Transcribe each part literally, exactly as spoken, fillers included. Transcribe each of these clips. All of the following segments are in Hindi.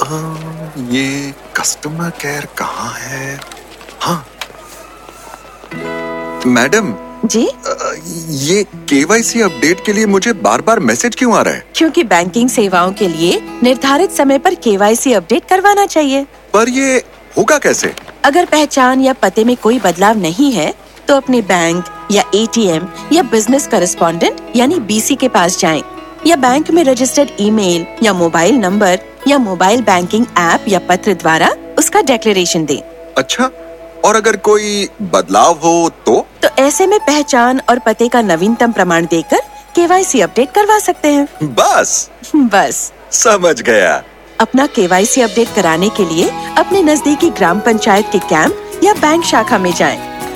अ, ये कस्टमर केयर कहाँ है? हाँ, मैडम जी, अ, ये केवाईसी अपडेट के लिए मुझे बार बार मैसेज क्यों आ रहा है? क्योंकि बैंकिंग सेवाओं के लिए निर्धारित समय पर केवाईसी अपडेट करवाना चाहिए। पर ये होगा कैसे? अगर पहचान या पते में कोई बदलाव नहीं है, तो अपने बैंक या एटीएम या बिजनेस करेस्पॉन्डेंट यानी बीसी के पास जाएं, या बैंक में रजिस्टर्ड ईमेल या मोबाइल नंबर या मोबाइल बैंकिंग ऐप या पत्र द्वारा उसका डिक्लेरेशन दें। अच्छा, और अगर कोई बदलाव हो तो? तो ऐसे में पहचान और पते का नवीनतम प्रमाण देकर केवाईसी अपडेट करवा सकते हैं। बस बस समझ गया। अपना केवाईसी अपडेट कराने के लिए अपने नजदीकी ग्राम पंचायत के कैंप या बैंक शाखा में जाएं।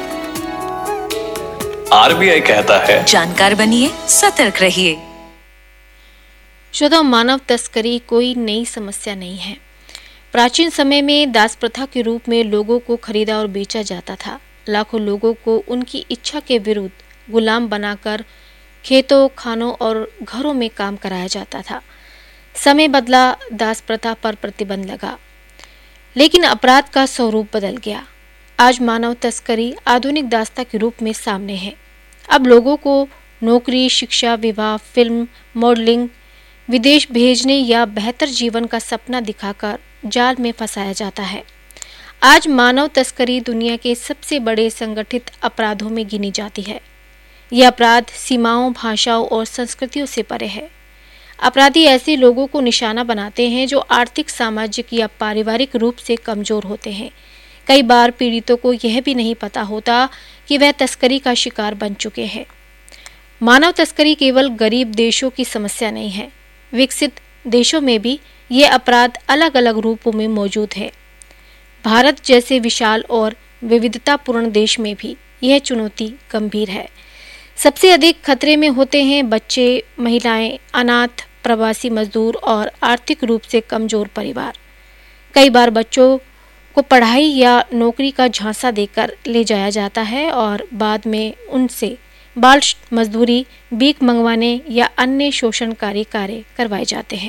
आरबीआई कहता है, जानकार बनिए, सतर्क रहिए। श्रोताओ, मानव तस्करी कोई नई समस्या नहीं है। प्राचीन समय में दास प्रथा के रूप में लोगों को खरीदा और बेचा जाता था। लाखों लोगों को उनकी इच्छा के विरुद्ध गुलाम बनाकर खेतों, खानों और घरों में काम कराया जाता था। समय बदला, दास प्रथा पर प्रतिबंध लगा, लेकिन अपराध का स्वरूप बदल गया। आज मानव तस्करी आधुनिक दासता के रूप में सामने है। अब लोगों को नौकरी, शिक्षा, विवाह, फिल्म, मॉडलिंग, विदेश भेजने या बेहतर जीवन का सपना दिखाकर जाल में फंसाया जाता है। आज मानव तस्करी दुनिया के सबसे बड़े संगठित अपराधों में गिनी जाती है। यह अपराध सीमाओं, भाषाओं और संस्कृतियों से परे है। अपराधी ऐसे लोगों को निशाना बनाते हैं जो आर्थिक, सामाजिक या पारिवारिक रूप से कमजोर होते हैं। कई बार पीड़ितों को यह भी नहीं पता होता कि वह तस्करी का शिकार बन चुके हैं। मानव तस्करी केवल गरीब देशों की समस्या नहीं है, विकसित देशों में भी ये अपराध अलग अलग रूपों में मौजूद है। भारत जैसे विशाल और विविधतापूर्ण देश में भी यह चुनौती गंभीर है। सबसे अधिक खतरे में होते हैं बच्चे, महिलाएं, अनाथ, प्रवासी मजदूर और आर्थिक रूप से कमजोर परिवार। कई बार बच्चों को पढ़ाई या नौकरी का झांसा देकर ले जाया जाता है और बाद में उनसे बाल मजदूरी, भीख मंगवाने या अन्य शोषणकारी कार्य करवाए जाते हैं।